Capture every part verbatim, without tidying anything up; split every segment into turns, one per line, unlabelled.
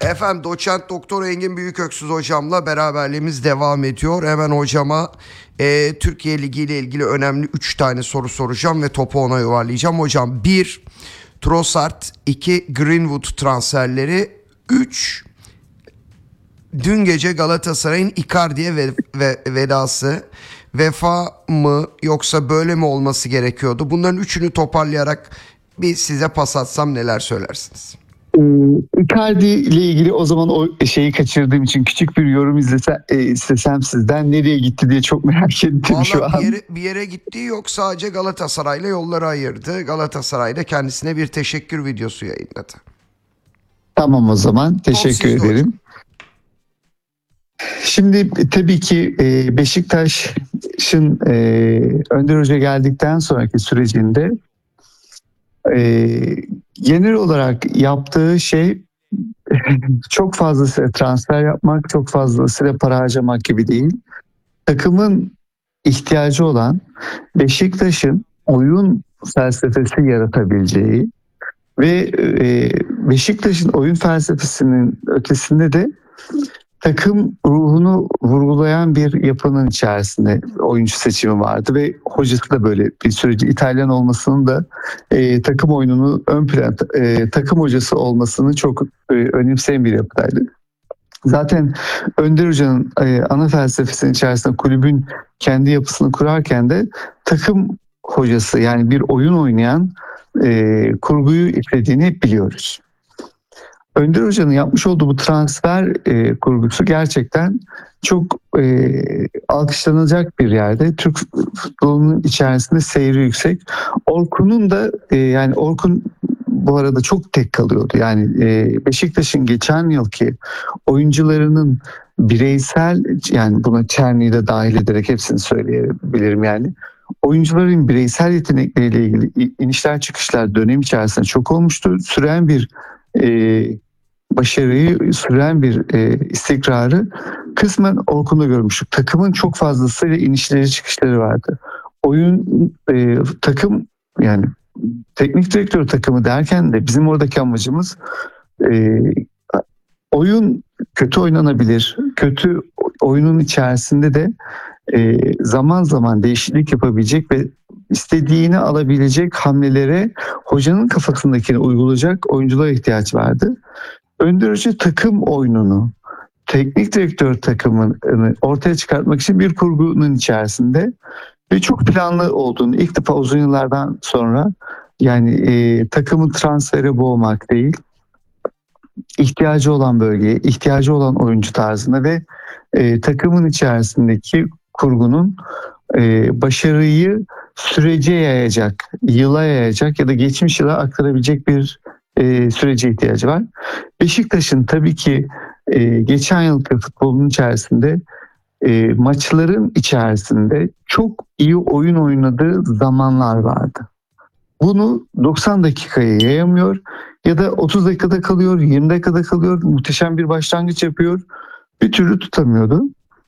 Efendim doçent doktor Engin Büyüköksüz hocamla beraberliğimiz devam ediyor. Hemen hocama e, Türkiye Ligi ile ilgili önemli üç tane soru soracağım ve topu ona yuvarlayacağım. Hocam bir Trossard, iki Greenwood transferleri, üç dün gece Galatasaray'ın Icardi'ye ve, ve, vedası vefa mı yoksa böyle mi olması gerekiyordu? Bunların üçünü toparlayarak bir size pas atsam neler söylersiniz?
Icardi ile ilgili o zaman o şeyi kaçırdığım için küçük bir yorum izlesem, e, istesem sizden, nereye gitti diye çok merak ettim.
Vallahi
şu an.
Bir yere, bir yere gittiği yok, sadece Galatasaray'la yolları ayırdı. Galatasaray da kendisine bir teşekkür videosu yayınladı.
Tamam, o zaman teşekkür
Tamam,
ederim. Hocam. Şimdi tabii ki Beşiktaş'ın e, Önder Hoca geldikten sonraki sürecinde e, genel olarak yaptığı şey çok fazlasıyla transfer yapmak, çok fazlasıyla para harcamak gibi değil. Takımın ihtiyacı olan, Beşiktaş'ın oyun felsefesi yaratabileceği ve e, Beşiktaş'ın oyun felsefesinin ötesinde de takım ruhunu vurgulayan bir yapının içerisinde oyuncu seçimi vardı ve hocası da böyle bir süreci, İtalyan olmasının da e, takım oyununu ön plan, e, takım hocası olmasını çok e, önemseyen bir yapıdaydı. Zaten Önder Hoca'nın e, ana felsefesinin içerisinde kulübün kendi yapısını kurarken de takım hocası, yani bir oyun oynayan e, kurguyu iplediğini hep biliyoruz. Önder Hoca'nın yapmış olduğu bu transfer e, kurgusu gerçekten çok e, alkışlanacak bir yerde. Türk futbolunun içerisinde seyri yüksek. Orkun'un da e, yani Orkun bu arada çok tek kalıyordu. Yani e, Beşiktaş'ın geçen yılki oyuncularının bireysel, yani buna Çerni'yi de dahil ederek hepsini söyleyebilirim yani. Oyuncuların bireysel yetenekleriyle ilgili inişler çıkışlar dönem içerisinde çok olmuştu. Süren bir e, başarıyı, süren bir e, istikrarı kısmen Orkun'da görmüştük. Takımın çok fazlasıyla inişleri çıkışları vardı. Oyun e, takım, yani teknik direktör takımı derken de bizim oradaki amacımız e, oyun kötü oynanabilir. Kötü oyunun içerisinde de e, zaman zaman değişiklik yapabilecek ve istediğini alabilecek hamlelere hocanın kafasındakini uygulayacak oyunculara ihtiyaç vardı. Önder Hoca takım oyununu, teknik direktör takımını ortaya çıkartmak için bir kurgunun içerisinde ve çok planlı olduğunu ilk defa uzun yıllardan sonra, yani e, takımı transfere boğmak değil, ihtiyacı olan bölgeye, ihtiyacı olan oyuncu tarzına ve e, takımın içerisindeki kurgunun e, başarıyı sürece yayacak, yıla yayacak ya da geçmiş yıla aktarabilecek bir e, sürece ihtiyacı var. Beşiktaş'ın tabii ki e, geçen yılki futbolun içerisinde e, maçların içerisinde çok iyi oyun oynadığı zamanlar vardı. Bunu doksan dakikaya yayamıyor ya da otuz dakikada kalıyor, yirmi dakikada kalıyor, muhteşem bir başlangıç yapıyor, bir türlü tutamıyordu.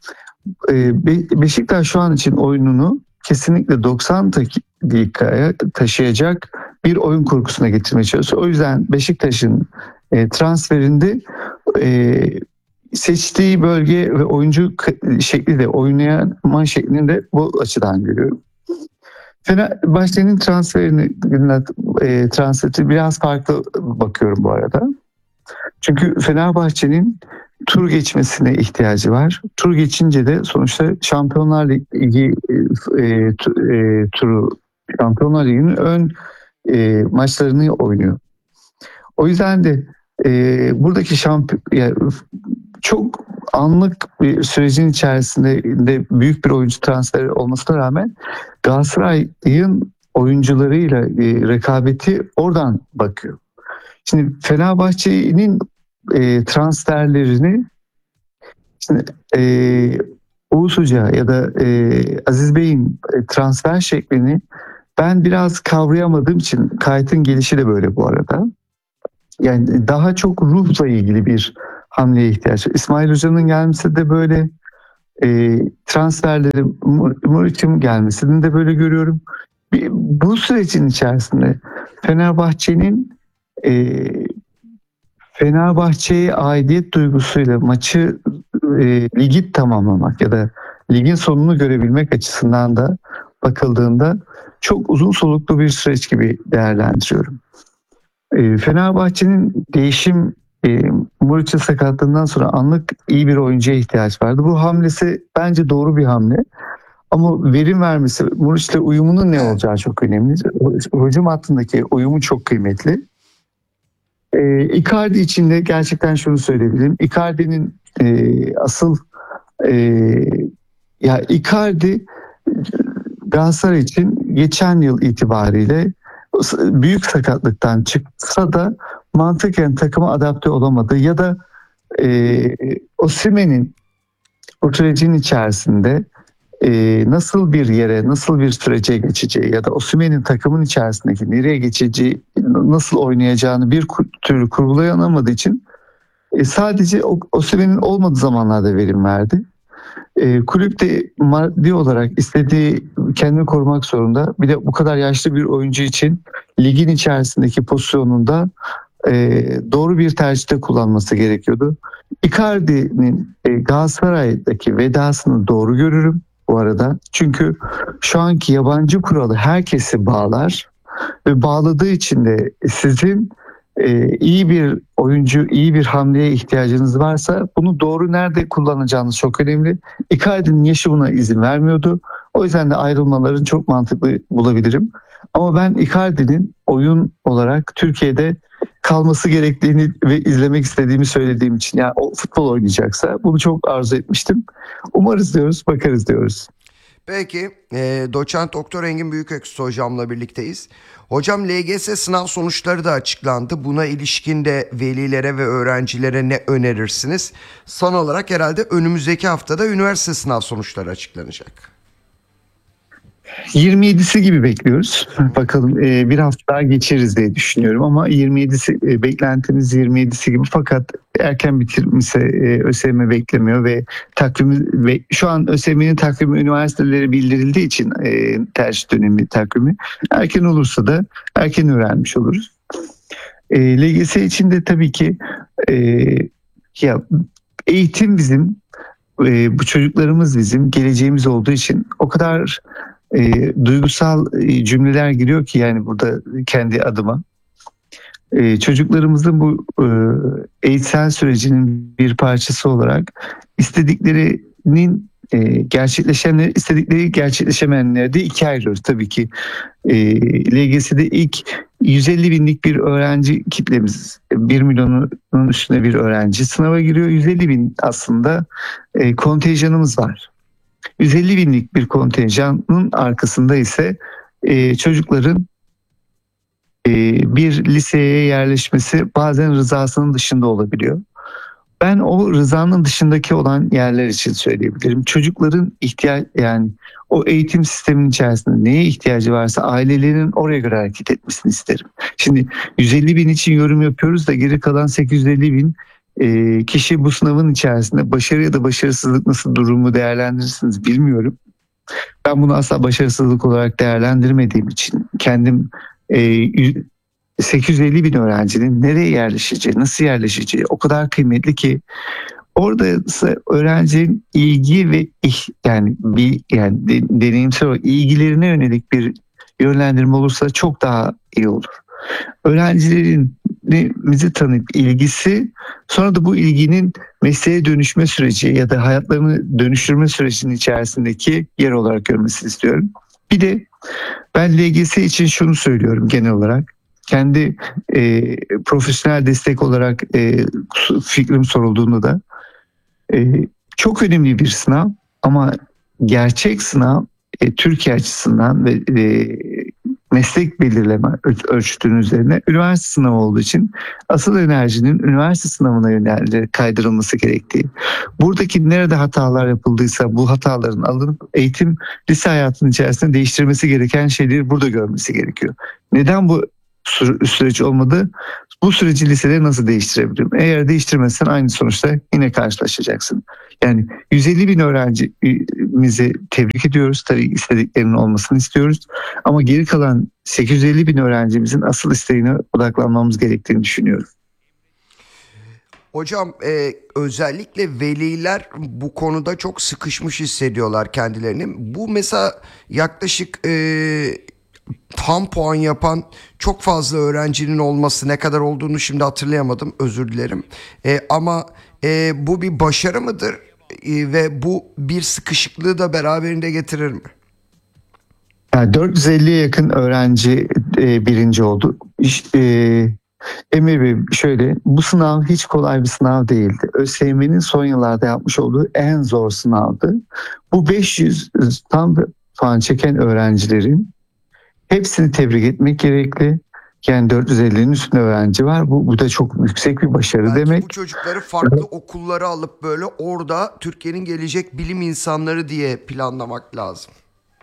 E, Be- Beşiktaş şu an için oyununu kesinlikle doksan dakikaya taşıyacak bir oyun kurgusuna getirmeye çalışıyor. O yüzden Beşiktaş'ın e, transferinde e, seçtiği bölge ve oyuncu şekli de, oynayan şeklini de bu açıdan görüyorum. Fenerbahçe'nin transferini e, transferi biraz farklı bakıyorum bu arada. Çünkü Fenerbahçe'nin tur geçmesine ihtiyacı var. Tur geçince de sonuçta Şampiyonlar Ligi e, e, turu, Şampiyonlar Ligi'nin ön e, maçlarını oynuyor. O yüzden de e, buradaki şampiyon, yani çok anlık bir sürecin içerisinde de büyük bir oyuncu transferi olmasına rağmen Galatasaray'ın oyuncularıyla e, rekabeti oradan bakıyor. Şimdi Fenerbahçe'nin e, transferlerini, şimdi e, Oğuz Hoca ya da e, Aziz Bey'in e, transfer şeklini ben biraz kavrayamadığım için, Kayıt'ın gelişi de böyle bu arada. Yani daha çok ruhla ilgili bir hamleye ihtiyaç var. İsmail Hoca'nın gelmesi de böyle, e, transferleri, Muriç'in gelmesini de böyle görüyorum. Bir, bu sürecin içerisinde Fenerbahçe'nin e, Fenerbahçe'ye aidiyet duygusuyla maçı e, ligi tamamlamak ya da ligin sonunu görebilmek açısından da bakıldığında çok uzun soluklu bir süreç gibi değerlendiriyorum. E, Fenerbahçe'nin değişim e, Muriç'in sakatlığından sonra anlık iyi bir oyuncuya ihtiyaç vardı. Bu hamlesi bence doğru bir hamle. Ama verim vermesi, Muriç'le uyumunun ne olacağı çok önemli. Hücum hattındaki uyumu çok kıymetli. E, Icardi için de gerçekten şunu söyleyebilirim. Icardi'nin e, asıl e, ya Icardi Galatasaray için geçen yıl itibariyle büyük sakatlıktan çıksa da mantıken takıma adapte olamadı ya da e, Osimhen'in o sürecin içerisinde e, nasıl bir yere, nasıl bir sürece geçeceği ya da Osimhen'in takımın içerisindeki nereye geçeceği, nasıl oynayacağını bir türlü kurgulayamadığı için e, sadece Osimhen'in olmadığı zamanlarda verim verdi. E, kulüp de maddi olarak istediği kendini korumak zorunda. Bir de bu kadar yaşlı bir oyuncu için ligin içerisindeki pozisyonunda e, doğru bir tercihte kullanması gerekiyordu. Icardi'nin e, Galatasaray'daki vedasını doğru görürüm bu arada. Çünkü şu anki yabancı kuralı herkesi bağlar ve bağladığı için de sizin e, iyi bir oyuncu, iyi bir hamleye ihtiyacınız varsa bunu doğru nerede kullanacağınız çok önemli. Icardi'nin yaşı buna izin vermiyordu. O yüzden de ayrılmaların çok mantıklı bulabilirim. Ama ben Icardi'nin oyun olarak Türkiye'de kalması gerektiğini ve izlemek istediğimi söylediğim için, yani o futbol oynayacaksa bunu çok arzu etmiştim. Umarız diyoruz, bakarız diyoruz.
Peki, e, doçent doktor Engin Büyüköksüz hocamla birlikteyiz. Hocam, L G S sınav sonuçları da açıklandı. Buna ilişkin de velilere ve öğrencilere ne önerirsiniz? Son olarak herhalde önümüzdeki haftada üniversite sınav sonuçları açıklanacak.
yirmi yedisi gibi bekliyoruz. Bakalım e, bir hafta daha geçeriz diye düşünüyorum ama yirmi yedisi e, beklentimiz yirmi yedisi gibi, fakat erken bitirmişse e, ÖSYM beklemiyor ve takvimi ve şu an ÖSYM'nin takvimi üniversitelere bildirildiği için e, tercih dönemi takvimi erken olursa da erken öğrenmiş oluruz. E, L G S için de tabii ki e, ya eğitim bizim, e, bu çocuklarımız bizim geleceğimiz olduğu için o kadar E, duygusal e, cümleler giriyor ki yani burada kendi adıma. E, çocuklarımızın bu e, eğitsel sürecinin bir parçası olarak istediklerinin e, gerçekleşenleri, istedikleri gerçekleşemeyenleri de ikiye ayırıyoruz. Tabii ki e, L G S'de ilk yüz elli binlik bir öğrenci kitlemiz, bir milyonun üstünde bir öğrenci sınava giriyor. yüz elli bin aslında e, kontenjanımız var. yüz elli binlik bir kontenjanın arkasında ise e, çocukların e, bir liseye yerleşmesi bazen rızasının dışında olabiliyor. Ben o rızanın dışındaki olan yerler için söyleyebilirim. Çocukların ihtiyaç, yani o eğitim sistemin içerisinde neye ihtiyacı varsa ailelerin oraya göre hareket etmesini isterim. Şimdi yüz elli bin için yorum yapıyoruz da geri kalan sekiz yüz elli bin E, kişi bu sınavın içerisinde başarı ya da başarısızlık nasıl durumu değerlendirirsiniz bilmiyorum. Ben bunu asla başarısızlık olarak değerlendirmediğim için kendim e, sekiz yüz elli bin öğrencinin nereye yerleşeceği, nasıl yerleşeceği o kadar kıymetli ki orada öğrencinin ilgi ve ih, yani bir yani de, deneyimsel olarak ilgilerine yönelik bir yönlendirme olursa çok daha iyi olur. Öğrencilerin bizi tanıyıp ilgisi, sonra da bu ilginin mesleğe dönüşme süreci ya da hayatlarını dönüştürme sürecinin içerisindeki yer olarak görmesini istiyorum. Bir de ben L G S için şunu söylüyorum genel olarak. Kendi e, profesyonel destek olarak e, fikrim sorulduğunda da e, çok önemli bir sınav ama gerçek sınav e, Türkiye açısından ve e, meslek belirleme ölçütünün üzerine üniversite sınavı olduğu için asıl enerjinin üniversite sınavına yönelik kaydırılması gerektiği. Buradaki nerede hatalar yapıldıysa bu hataların alınıp eğitim lise hayatının içerisinde değiştirmesi gereken şeyleri burada görmesi gerekiyor. Neden bu süreç olmadı? Bu süreci lisede nasıl değiştirebilirim? Eğer değiştirmezsen aynı sonuçta yine karşılaşacaksın. Yani yüz elli bin öğrencimizi tebrik ediyoruz. Tabii istediklerinin olmasını istiyoruz. Ama geri kalan sekiz yüz elli bin öğrencimizin asıl isteğine odaklanmamız gerektiğini düşünüyorum.
Hocam e, özellikle veliler bu konuda çok sıkışmış hissediyorlar kendilerini. Bu mesela yaklaşık e, tam puan yapan çok fazla öğrencinin olması, ne kadar olduğunu şimdi hatırlayamadım, özür dilerim. E, ama e, bu bir başarı mıdır? E, ve bu bir sıkışıklığı da beraberinde getirir mi?
Yani dört yüz elliye yakın öğrenci e, birinci oldu. İşte, e, Emir Bey, şöyle, bu sınav hiç kolay bir sınav değildi. ÖSYM'nin son yıllarda yapmış olduğu en zor sınavdı. Bu beş yüz tam puan çeken öğrencilerin hepsini tebrik etmek gerekli. Yani dört yüz ellinin üstünde öğrenci var. Bu, bu da çok yüksek bir başarı
Belki
demek.
bu çocukları farklı okullara alıp böyle orada Türkiye'nin gelecek bilim insanları diye planlamak lazım.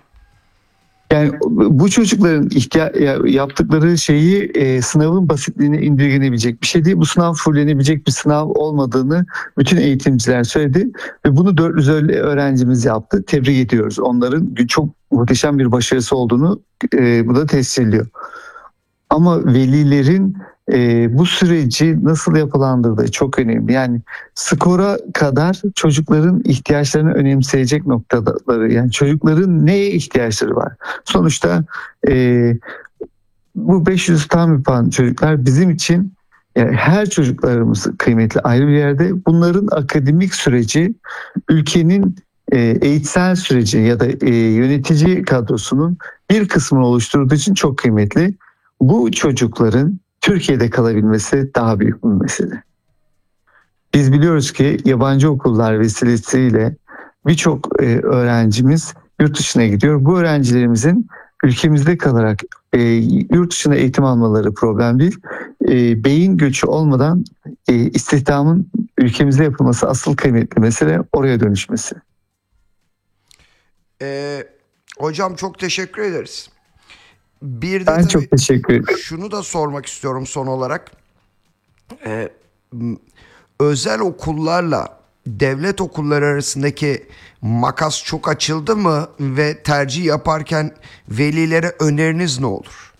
Yani bu çocukların ihtiya- ya- yaptıkları şeyi e, sınavın basitliğine indirgenebilecek bir şey değil. Bu sınav fullenebilecek bir sınav olmadığını bütün eğitimciler söyledi ve bunu dört yüz elli öğrencimiz yaptı. Tebrik ediyoruz. Onların çok muhteşem bir başarısı olduğunu e, bu da tescil ediyor. Ama velilerin e, bu süreci nasıl yapılandırdığı çok önemli. Yani skora kadar çocukların ihtiyaçlarını önemseyecek noktaları, yani çocukların neye ihtiyaçları var? Sonuçta e, bu beş yüz tam yapan çocuklar bizim için, yani her çocuklarımız kıymetli, ayrı bir yerde. Bunların akademik süreci ülkenin e, eğitsel süreci ya da e, yönetici kadrosunun bir kısmını oluşturduğu için çok kıymetli. Bu çocukların Türkiye'de kalabilmesi daha büyük bir mesele. Biz biliyoruz ki yabancı okullar vesilesiyle birçok e, öğrencimiz yurt dışına gidiyor. Bu öğrencilerimizin ülkemizde kalarak e, yurt dışına eğitim almaları problem değil. E, beyin göçü olmadan e, istihdamın ülkemizde yapılması asıl kıymetli mesele, oraya dönüşmesi.
Ee, hocam çok teşekkür ederiz. Bir de
Ben
tabii
çok teşekkür ederim.
şunu da sormak istiyorum son olarak. Ee, m- özel okullarla devlet okulları arasındaki makas çok açıldı mı ve tercih yaparken velilere öneriniz ne olur?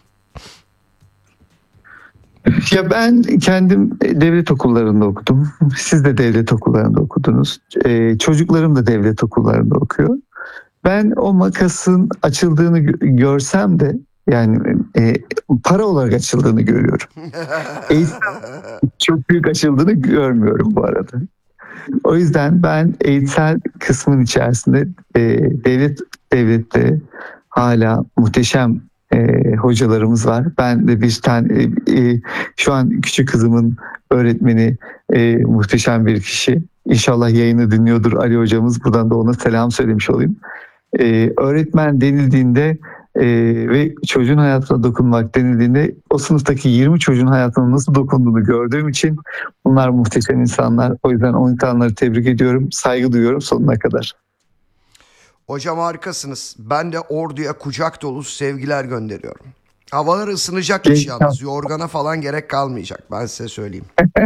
Ya ben kendim devlet okullarında okudum. Siz de devlet okullarında okudunuz. Ee, çocuklarım da devlet okullarında okuyor. Ben o makasın açıldığını gö- görsem de, yani e, para olarak açıldığını görüyorum. Eğitim çok büyük açıldığını görmüyorum bu arada. O yüzden ben eğitsel kısmın içerisinde e, devlet devlette hala muhteşem e, hocalarımız var. Ben de bir tane e, e, şu an küçük kızımın öğretmeni e, muhteşem bir kişi. İnşallah yayını dinliyordur Ali hocamız. Buradan da ona selam söylemiş olayım. E, öğretmen denildiğinde e, ve çocuğun hayatına dokunmak denildiğinde o sınıftaki yirmi çocuğun hayatına nasıl dokunduğunu gördüğüm için bunlar muhteşem insanlar. O yüzden o insanları tebrik ediyorum, saygı duyuyorum sonuna kadar.
Hocam harikasınız. Ben de orduya kucak dolusu sevgiler gönderiyorum. Havalar ısınacakmış yalnız. Yorgana falan gerek kalmayacak. Ben size söyleyeyim.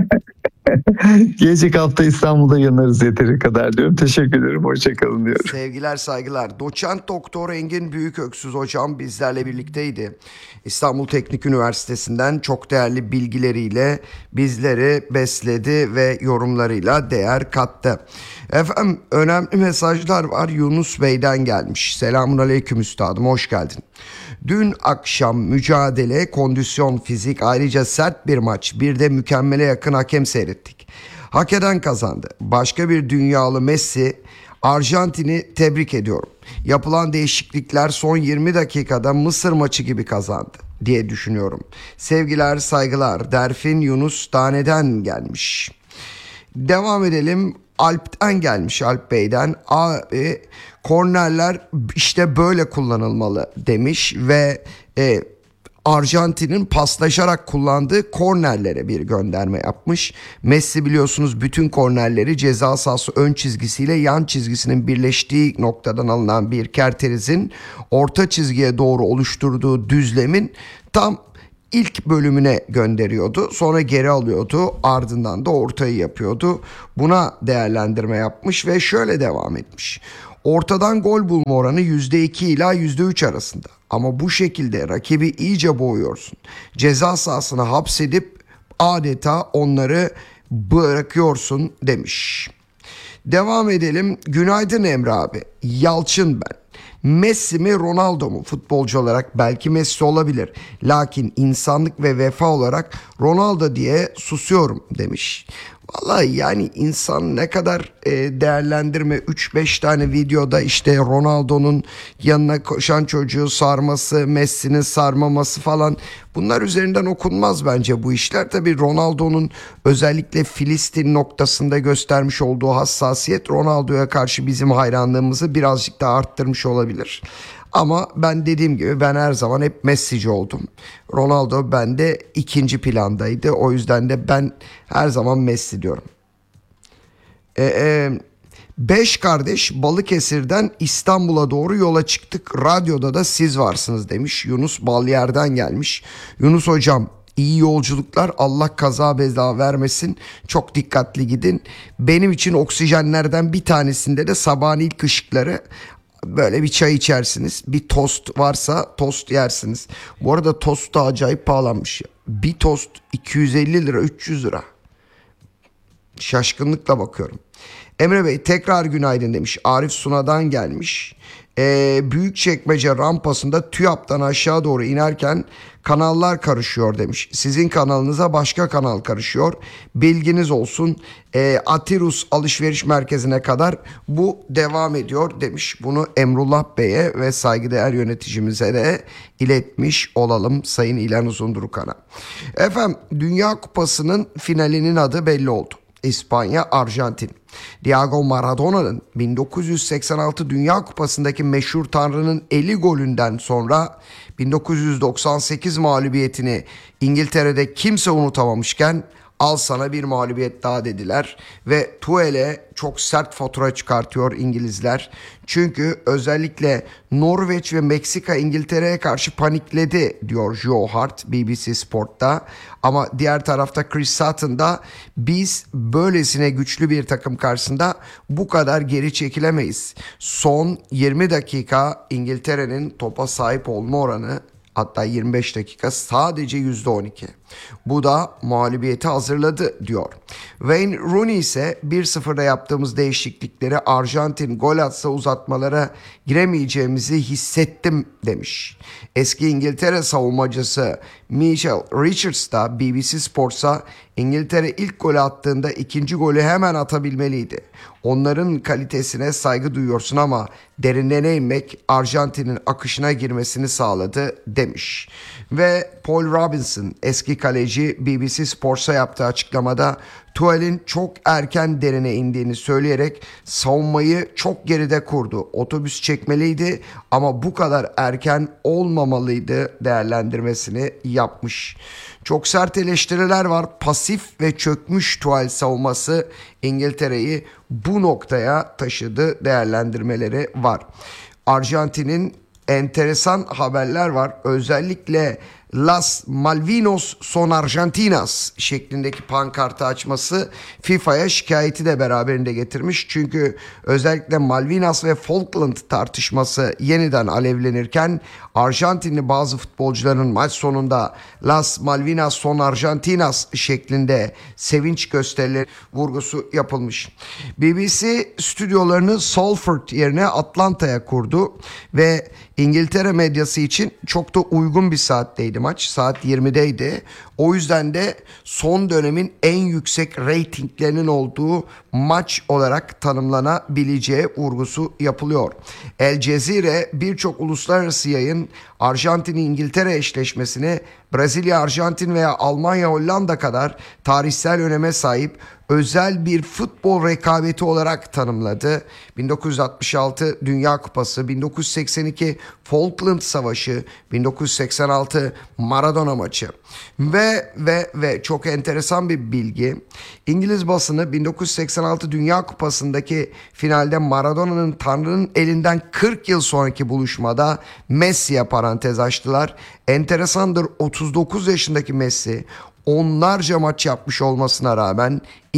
Gelecek hafta İstanbul'da yanarız yeteri kadar diyorum. Teşekkür ederim. Hoşçakalın diyorum.
Sevgiler, saygılar. Doçent Doktor Engin Büyüköksüz hocam bizlerle birlikteydi. İstanbul Teknik Üniversitesi'nden çok değerli bilgileriyle bizleri besledi ve yorumlarıyla değer kattı. Efendim önemli mesajlar var. Yunus Bey'den gelmiş. Selamun aleyküm üstadım, hoş geldin. Dün akşam mücadele, kondisyon, fizik, ayrıca sert bir maç, bir de mükemmele yakın hakem seyrettik. Hak eden kazandı. Başka bir dünyalı Messi. Arjantin'i tebrik ediyorum. Yapılan değişiklikler son yirmi dakikada Mısır maçı gibi kazandı diye düşünüyorum. Sevgiler, saygılar. Derfin Yunus Tane'den gelmiş. Devam edelim. Alp'ten gelmiş, Alp Bey'den. Abi kornerler işte böyle kullanılmalı demiş ve e, Arjantin'in paslaşarak kullandığı kornerlere bir gönderme yapmış. Messi biliyorsunuz bütün kornerleri ceza sahası ön çizgisiyle yan çizgisinin birleştiği noktadan alınan bir kerterizin orta çizgiye doğru oluşturduğu düzlemin tam ilk bölümüne gönderiyordu. Sonra geri alıyordu. Ardından da ortayı yapıyordu. Buna değerlendirme yapmış ve şöyle devam etmiş. Ortadan gol bulma oranı yüzde iki ila yüzde üç arasında. Ama bu şekilde rakibi iyice boğuyorsun. Ceza sahasına hapsedip adeta onları bırakıyorsun demiş. Devam edelim. Günaydın Emre abi. Yalçın ben. Messi mi Ronaldo mu? Futbolcu olarak belki Messi olabilir. Lakin insanlık ve vefa olarak Ronaldo diye susuyorum demiş. Vallahi yani insan ne kadar e, değerlendirme üç beş tane videoda işte Ronaldo'nun yanına koşan çocuğu sarması, Messi'nin sarmaması falan, bunlar üzerinden okunmaz bence bu işler. Tabii Ronaldo'nun özellikle Filistin noktasında göstermiş olduğu hassasiyet Ronaldo'ya karşı bizim hayranlığımızı birazcık daha arttırmış olabilir. Ama ben dediğim gibi ben her zaman hep Messi'ci oldum. Ronaldo bende ikinci plandaydı. O yüzden de ben her zaman Messi diyorum. E, e, beş kardeş Balıkesir'den İstanbul'a doğru yola çıktık. Radyoda da siz varsınız demiş. Yunus Balyer'den gelmiş. Yunus hocam iyi yolculuklar, Allah kaza bela vermesin, çok dikkatli gidin. Benim için oksijenlerden bir tanesinde de sabahın ilk ışıkları, böyle bir çay içersiniz. Bir tost varsa tost yersiniz. Bu arada tost da acayip pahalanmış. Bir tost iki yüz elli lira, üç yüz lira. Şaşkınlıkla bakıyorum. Emre Bey tekrar günaydın demiş. Arif Suna'dan gelmiş. Ee, Büyükçekmece rampasında TÜYAP'tan aşağı doğru inerken kanallar karışıyor demiş. Sizin kanalınıza başka kanal karışıyor. Bilginiz olsun. Ee, Atirus alışveriş merkezine kadar bu devam ediyor demiş. Bunu Emrullah Bey'e ve saygıdeğer yöneticimize de iletmiş olalım, Sayın İlhan Uzundurukan'a. Efendim, Dünya Kupası'nın finalinin adı belli oldu. İspanya, Arjantin. Diego Maradona'nın bin dokuz yüz seksen altı Dünya Kupası'ndaki meşhur Tanrı'nın eli golünden sonra bin dokuz yüz doksan sekiz mağlubiyetini İngiltere'de kimse unutamamışken al sana bir mağlubiyet daha dediler ve Tuhel'e çok sert fatura çıkartıyor İngilizler. Çünkü özellikle Norveç ve Meksika İngiltere'ye karşı panikledi diyor Joe Hart B B C Sport'ta. Ama diğer tarafta Chris Sutton da biz böylesine güçlü bir takım karşısında bu kadar geri çekilemeyiz. Son yirmi dakika İngiltere'nin topa sahip olma oranı, hatta yirmi beş dakika, sadece yüzde on iki. Bu da mağlubiyeti hazırladı diyor. Wayne Rooney ise bir sıfırda yaptığımız değişiklikleri Arjantin gol atsa uzatmalara giremeyeceğimizi hissettim demiş. Eski İngiltere savunmacısı Michael Richards da B B C Sports'a İngiltere ilk golü attığında ikinci golü hemen atabilmeliydi. Onların kalitesine saygı duyuyorsun ama derinlerine inmek Arjantin'in akışına girmesini sağladı demiş. Ve Paul Robinson, eski kaleci, B B C Sports'a yaptığı açıklamada Tuhel'in çok erken derine indiğini söyleyerek savunmayı çok geride kurdu. Otobüs çekmeliydi ama bu kadar erken olmamalıydı değerlendirmesini yapmış. Çok sert eleştiriler var. Pasif ve çökmüş Tuchel savunması İngiltere'yi bu noktaya taşıdı değerlendirmeleri var. Arjantin'in enteresan haberler var. Özellikle Las Malvinas son Argentinas şeklindeki pankartı açması FIFA'ya şikayeti de beraberinde getirmiş. Çünkü özellikle Malvinas ve Falkland tartışması yeniden alevlenirken Arjantinli bazı futbolcuların maç sonunda Las Malvinas son Argentinas şeklinde sevinç gösterileri vurgusu yapılmış. B B C stüdyolarını Salford yerine Atlanta'ya kurdu ve İngiltere medyası için çok da uygun bir saatteydi maç. Saat yirmideydi. O yüzden de son dönemin en yüksek reytinglerinin olduğu maç olarak tanımlanabileceği vurgusu yapılıyor. El Cezire birçok uluslararası yayın Arjantin-İngiltere eşleşmesini Brezilya, Arjantin veya Almanya, Hollanda kadar tarihsel öneme sahip özel bir futbol rekabeti olarak tanımladı. bin dokuz yüz altmış altı Dünya Kupası, bin dokuz yüz seksen iki Falkland Savaşı, bin dokuz yüz seksen altı Maradona maçı ve ve ve çok enteresan bir bilgi. İngiliz basını bin dokuz yüz seksen altı Dünya Kupası'ndaki finalde Maradona'nın Tanrı'nın elinden kırk yıl sonraki buluşmada Messi'ye parantez açtılar. Enteresandır, otuz dokuz yaşındaki Messi onlarca maç yapmış olmasına rağmen